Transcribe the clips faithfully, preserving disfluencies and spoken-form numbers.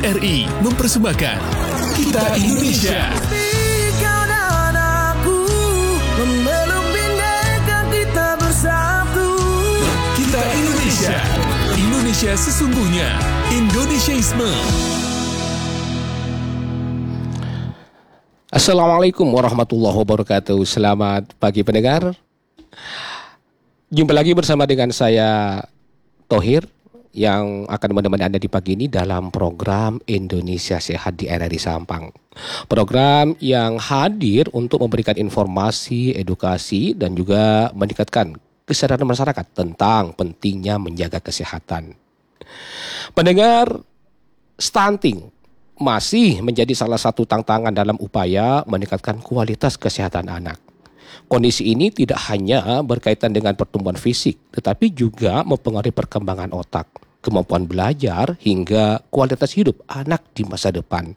R R I mempersembahkan Kita Indonesia. Kau dan aku memeluk bineka kita bersatu. Kita Indonesia. Indonesia sesungguhnya. Indonesiaisme. Assalamualaikum warahmatullahi wabarakatuh. Selamat pagi pendengar. Jumpa lagi bersama dengan saya Thohir yang akan menemani Anda di pagi ini dalam program Indonesia Sehat di R R I Sampang. Program yang hadir untuk memberikan informasi, edukasi dan juga meningkatkan kesadaran masyarakat tentang pentingnya menjaga kesehatan. Pendengar, stunting masih menjadi salah satu tantangan dalam upaya meningkatkan kualitas kesehatan anak. Kondisi ini tidak hanya berkaitan dengan pertumbuhan fisik, tetapi juga mempengaruhi perkembangan otak, kemampuan belajar, hingga kualitas hidup anak di masa depan.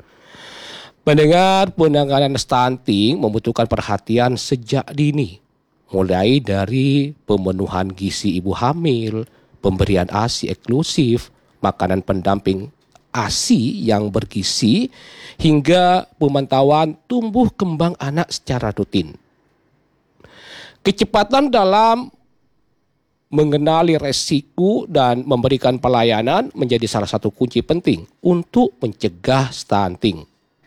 Pendengar, penanganan stunting membutuhkan perhatian sejak dini, mulai dari pemenuhan gizi ibu hamil, pemberian ASI eksklusif, makanan pendamping ASI yang bergizi, hingga pemantauan tumbuh kembang anak secara rutin. Kecepatan dalam mengenali resiko dan memberikan pelayanan menjadi salah satu kunci penting untuk mencegah stunting.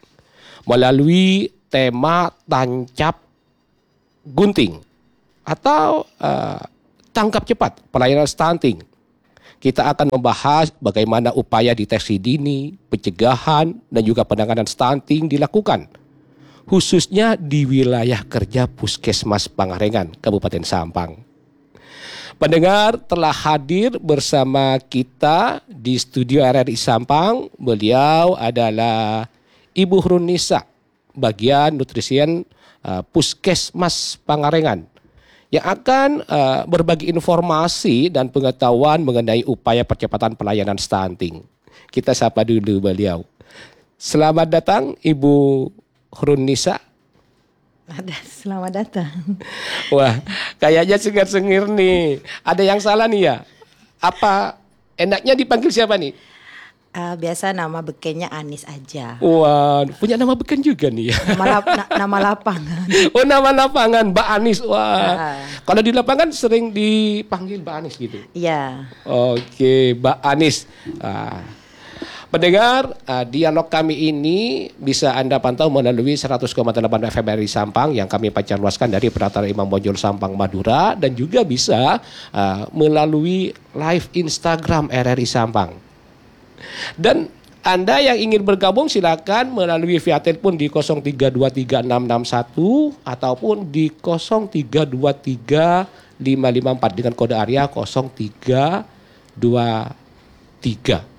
Melalui tema tancap gunting atau uh, tangkap cepat pelayanan stunting, kita akan membahas bagaimana upaya deteksi dini, pencegahan, dan juga penanganan stunting dilakukan, khususnya di wilayah kerja Puskesmas Pangarengan, Kabupaten Sampang. Pendengar, telah hadir bersama kita di studio R R I Sampang. Beliau adalah Ibu Hrunisa, bagian nutrisen uh, Puskesmas Pangarengan, yang akan uh, berbagi informasi dan pengetahuan mengenai upaya percepatan pelayanan stunting. Kita sapa dulu beliau. Selamat datang Ibu Hrunisa. Ada, selamat datang. Wah, kayaknya sengir-sengir nih. Ada yang salah nih ya? Apa enaknya dipanggil siapa nih? Uh, biasa nama bekennya Anis aja. Wah, punya nama beken juga nih ya. Nama, lap, na, nama lapangan. Oh, nama lapangan, Mbak Anis. Wah, uh. kalau di lapangan sering dipanggil Mbak Anis gitu. Iya. Oke, Mbak Anis. Ah. Pendengar, uh, dialog kami ini bisa Anda pantau melalui seratus koma delapan F M R I Sampang yang kami pancar luaskan dari Pelataran Imam Bonjol Sampang Madura, dan juga bisa uh, melalui live Instagram R R I Sampang. Dan Anda yang ingin bergabung silakan melalui via telepon di nol tiga dua tiga enam enam satu ataupun di nol tiga dua tiga lima lima empat dengan kode area nol tiga dua tiga.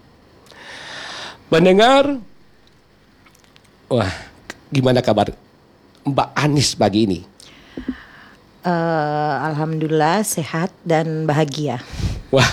Mendengar, wah, gimana kabar Mbak Anis pagi ini? Uh, Alhamdulillah sehat dan bahagia. Wah,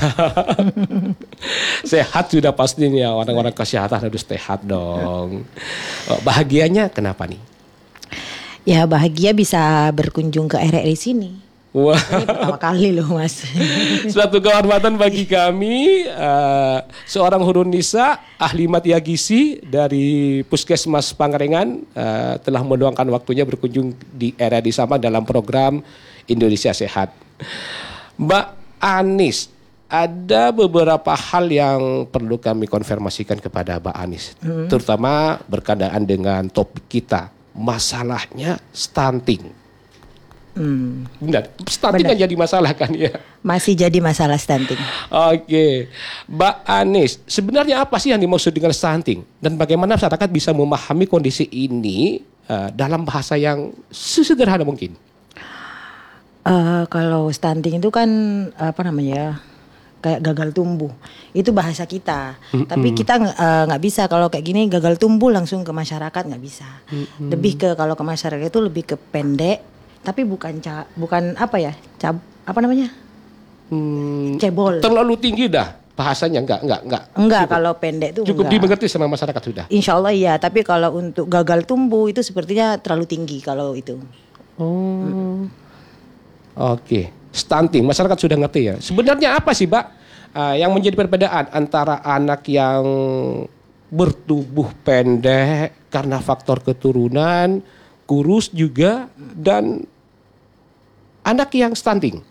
sehat sudah pastinya, orang-orang kesehatan harus sehat dong. Bahagianya kenapa nih? Ya bahagia bisa berkunjung ke R R I sini. Wah, ini pertama kali loh Mas. Suatu kehormatan bagi kami, uh, seorang Hrunisa, ahli mata gizi dari Puskesmas Pangarengan, uh, telah meluangkan waktunya berkunjung di R R I Sampang dalam program Indonesia Sehat. Mbak Anis, ada beberapa hal yang perlu kami konfirmasikan kepada Mbak Anis, hmm. terutama berkaitan dengan topik kita, masalahnya stunting. Hmm. Benar, stunting kan jadi masalah kan ya? Masih jadi masalah stunting. Oke, Mbak Anis, sebenarnya apa sih yang dimaksud dengan stunting? Dan bagaimana masyarakat bisa memahami kondisi ini uh, dalam bahasa yang sesederhana mungkin? Uh, kalau stunting itu kan apa namanya, kayak gagal tumbuh. Itu bahasa kita. Mm-hmm. Tapi kita nggak uh, bisa kalau kayak gini gagal tumbuh langsung ke masyarakat, nggak bisa. Mm-hmm. Lebih ke kalau ke masyarakat itu lebih ke pendek. Tapi bukan ca, bukan apa ya, cab, apa namanya? Hmm, cebol. Terlalu tinggi dah bahasanya, enggak, enggak, enggak. Enggak, cukup. Kalau pendek itu cukup enggak. Dimengerti sama masyarakat sudah. Insya Allah iya, tapi kalau untuk gagal tumbuh itu sepertinya terlalu tinggi kalau itu. Oh, hmm. Oke. Stunting, masyarakat sudah ngerti ya. Sebenarnya apa sih, Mbak, uh, yang menjadi perbedaan antara anak yang bertubuh pendek karena faktor keturunan, kurus juga, dan anak yang stunting.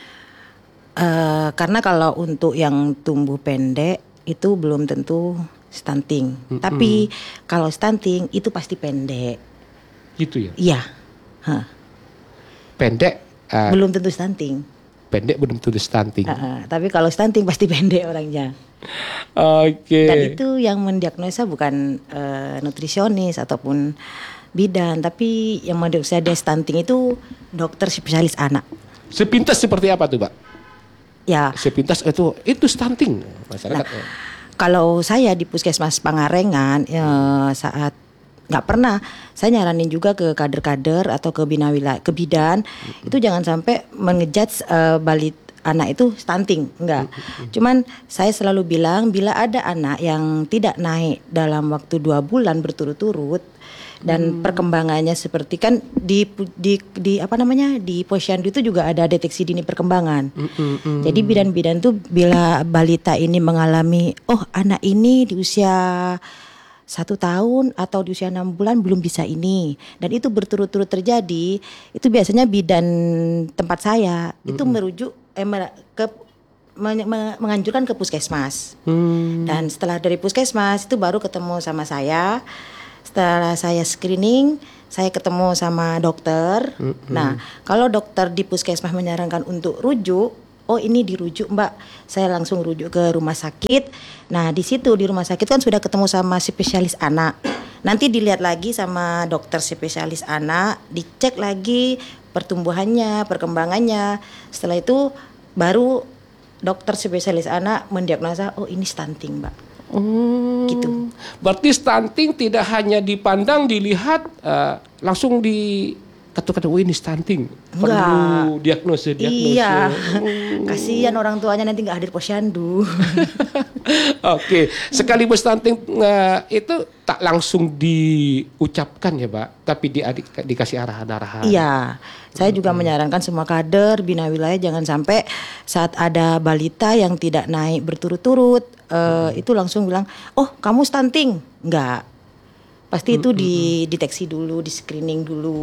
Uh, karena kalau untuk yang tumbuh pendek itu belum tentu stunting. Mm-hmm. Tapi kalau stunting itu pasti pendek. Gitu ya? Iya. Huh. Pendek. Uh, belum tentu stunting. Pendek belum tentu stunting. Uh, uh, tapi kalau stunting pasti pendek orangnya. Oke. Okay. Dan itu yang mendiagnosa bukan uh, nutrisionis ataupun bidan, tapi yang mendiagnosa dia stunting itu dokter spesialis anak. Sepintas seperti apa tuh, Pak? Ya. Sepintas itu itu stunting masyarakat. Nah, kalau saya di Puskesmas Pangarengan ya, saat nggak pernah saya nyaranin juga ke kader-kader atau ke bina wilayah, ke bidan mm-hmm. itu jangan sampai mengejudge uh, balit anak itu stunting, enggak. Mm-hmm. Cuman saya selalu bilang bila ada anak yang tidak naik dalam waktu dua bulan berturut-turut dan hmm. perkembangannya seperti kan di di di apa namanya di posyandu itu juga ada deteksi dini perkembangan. Hmm, hmm, hmm. Jadi bidan-bidan tuh bila balita ini mengalami oh anak ini di usia satu tahun atau di usia enam bulan belum bisa ini dan itu berturut-turut terjadi, itu biasanya bidan tempat saya hmm. itu merujuk eh, ke menganjurkan ke puskesmas. Hmm. Dan setelah dari puskesmas itu baru ketemu sama saya. Setelah saya screening, saya ketemu sama dokter. Mm-hmm. Nah, kalau dokter di puskesmas menyarankan untuk rujuk, oh ini dirujuk Mbak, saya langsung rujuk ke rumah sakit. Nah, di situ di rumah sakit kan sudah ketemu sama spesialis anak. Nanti dilihat lagi sama dokter spesialis anak, dicek lagi pertumbuhannya, perkembangannya. Setelah itu baru dokter spesialis anak mendiagnosa, oh ini stunting Mbak. Hmm, gitu. Berarti stunting tidak hanya dipandang, dilihat, uh, langsung dikatakan, oh ini stunting. Perlu diagnosa, diagnosa. Iya. Hmm. Kasihan orang tuanya nanti nggak hadir posyandu. Oke, sekali berstunting uh, itu tak langsung diucapkan ya Pak, tapi di, di, dikasih arahan-arahan. Iya, saya juga hmm. menyarankan semua kader bina wilayah jangan sampai saat ada balita yang tidak naik berturut-turut uh, hmm. itu langsung bilang, oh kamu stunting, enggak. Pasti hmm. itu dideteksi dulu, di screening dulu.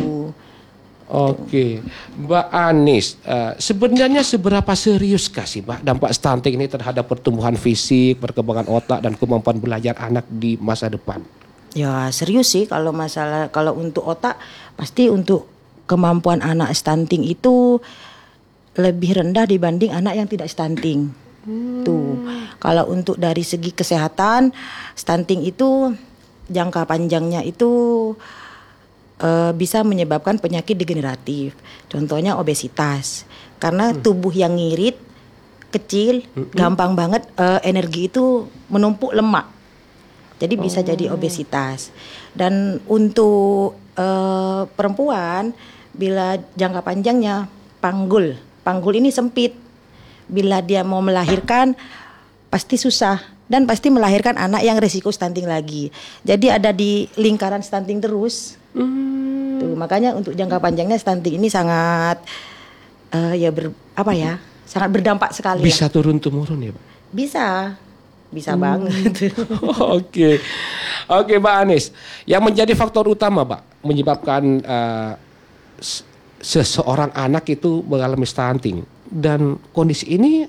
Oke, Mbak Anis, uh, sebenarnya seberapa seriuskah sih Mbak dampak stunting ini terhadap pertumbuhan fisik, perkembangan otak dan kemampuan belajar anak di masa depan? Ya serius sih kalau masalah kalau untuk otak pasti untuk kemampuan anak stunting itu lebih rendah dibanding anak yang tidak stunting. Hmm. Tuh, kalau untuk dari segi kesehatan stunting itu jangka panjangnya itu Uh, bisa menyebabkan penyakit degeneratif. Contohnya obesitas. Karena hmm. tubuh yang ngirit, kecil, hmm. gampang banget uh, energi itu menumpuk lemak. Jadi oh. bisa jadi obesitas. Dan untuk uh, perempuan, bila jangka panjangnya panggul. Panggul ini sempit. Bila dia mau melahirkan, pasti susah. Dan pasti melahirkan anak yang resiko stunting lagi. Jadi ada di lingkaran stunting terus. Hmm. Tuh, makanya untuk jangka panjangnya stunting ini sangat uh, ya ber, apa ya sangat berdampak sekali. Bisa ya. turun temurun ya Pak? Bisa, bisa hmm. Oke, banget. oke okay, Mbak Anis. Yang menjadi faktor utama Pak menyebabkan uh, seseorang anak itu mengalami stunting dan kondisi ini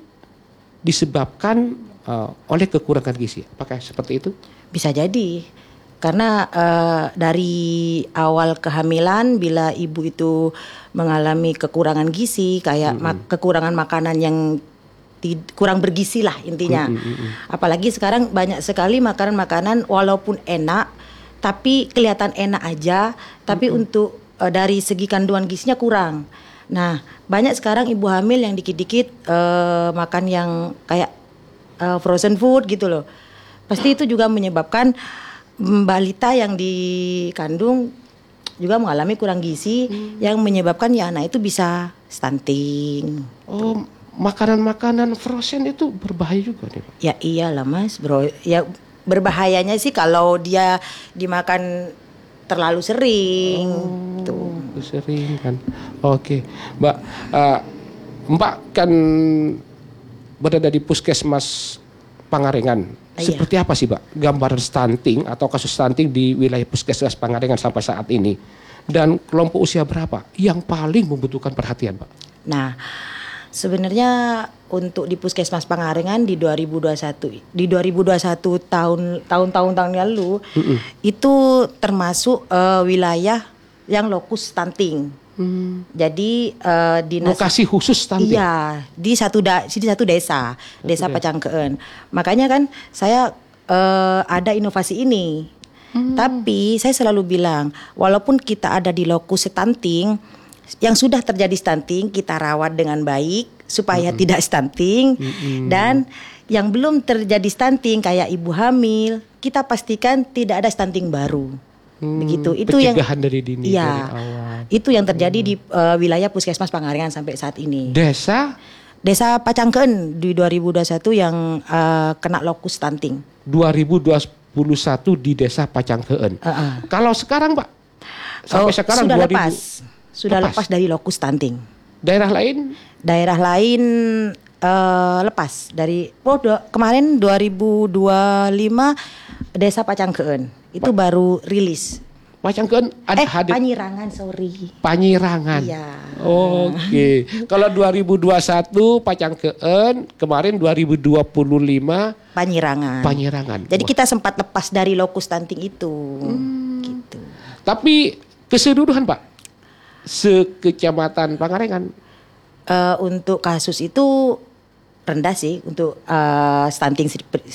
disebabkan uh, oleh kekurangan gizi. Apakah seperti itu? Bisa jadi. Karena uh, dari awal kehamilan bila ibu itu mengalami kekurangan gizi kayak mm-hmm. mak- kekurangan makanan yang ti- kurang bergizi lah intinya. Mm-hmm. Apalagi sekarang banyak sekali makanan-makanan walaupun enak tapi kelihatan enak aja tapi mm-hmm. untuk uh, dari segi kandungan gizinya kurang. Nah, banyak sekarang ibu hamil yang dikit-dikit uh, makan yang kayak uh, frozen food gitu loh. Pasti itu juga menyebabkan balita yang dikandung juga mengalami kurang gizi hmm. yang menyebabkan ya anak itu bisa stunting. Oh, makanan-makanan frozen itu berbahaya juga nih Pak? Ya iyalah Mas, bro. Ya berbahayanya sih kalau dia dimakan terlalu sering. Oh, tuh. Sering kan. Oke, Mbak. Uh, Mbak kan berada di Puskesmas Pangarengan. Iya. Seperti apa sih, Pak, gambaran stunting atau kasus stunting di wilayah Puskesmas Pangalengan sampai saat ini? Dan kelompok usia berapa yang paling membutuhkan perhatian, Pak? Nah, sebenarnya untuk di Puskesmas Pangalengan di dua ribu dua puluh satu di dua ribu dua puluh satu tahun tahun-tahun tahun lalu mm-mm. itu termasuk uh, wilayah yang lokus stunting. Hmm. Jadi uh, di lokasi khusus stunting. Iya, di satu da, di satu desa, desa okay. Pacangkeen. Makanya kan saya uh, ada inovasi ini. Hmm. Tapi saya selalu bilang, walaupun kita ada di lokus stunting, yang sudah terjadi stunting kita rawat dengan baik supaya hmm. tidak stunting, hmm. dan yang belum terjadi stunting kayak ibu hamil, kita pastikan tidak ada stunting baru. Hmm, begitu itu yang dari dini ya, dari awal. Itu yang terjadi hmm. di uh, wilayah Puskesmas Pangalengan sampai saat ini. Desa Desa Pacangkeen di dua ribu dua puluh satu yang uh, kena lokus stunting. dua ribu dua puluh satu di Desa Pacangkeen. Uh-uh. Kalau sekarang, Pak, sampai oh, sekarang sudah dua ribu lepas. Sudah lepas. lepas dari lokus stunting. Daerah lain? Daerah lain uh, lepas dari oh do, kemarin dua ribu dua puluh lima Desa Pacangkeen. Itu pa- baru rilis. Pacangkeen ada eh, hadir. Panyirangan, sorry. Panyirangan. Iya. Oke. Okay. Kalau dua ribu dua puluh satu Pacangkeen, kemarin dua ribu dua puluh lima Panyirangan. Panyirangan. Jadi Wah. kita sempat lepas dari lokus stunting itu. Hmm. Gitu. Tapi keseluruhan, Pak, sekecamatan Pangalengan. Uh, untuk kasus itu rendah sih untuk uh, stunting